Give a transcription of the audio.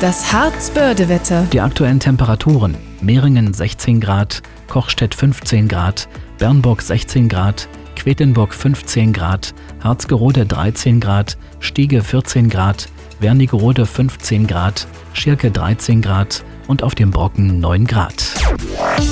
Das Harz-Börde-Wetter. Die aktuellen Temperaturen: Mehringen 16 Grad, Kochstedt 15 Grad, Bernburg 16 Grad, Quedlinburg 15 Grad, Harzgerode 13 Grad, Stiege 14 Grad, Wernigerode 15 Grad, Schirke 13 Grad und auf dem Brocken 9 Grad.